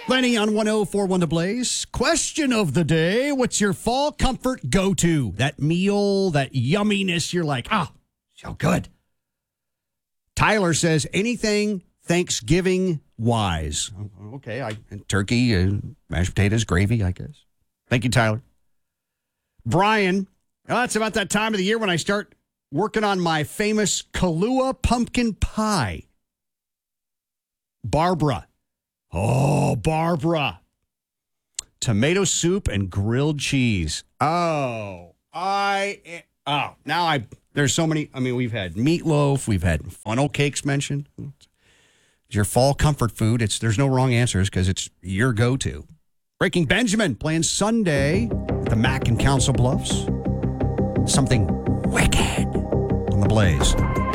Lenny on 104.1 The Blaze. Question of the day. What's your fall comfort go-to? That meal, that yumminess, you're like, oh, so good. Tyler says anything Thanksgiving-wise. Okay, turkey, mashed potatoes, gravy, I guess. Thank you, Tyler. Brian, it's about that time of the year when I start working on my famous Kahlua pumpkin pie. Barbara. Oh, Barbara. Tomato soup and grilled cheese. There's so many. I mean, we've had meatloaf. We've had funnel cakes mentioned. It's your fall comfort food. There's no wrong answers because it's your go-to. Breaking Benjamin playing Sunday at the Mac in Council Bluffs. Something wicked on the Blaze.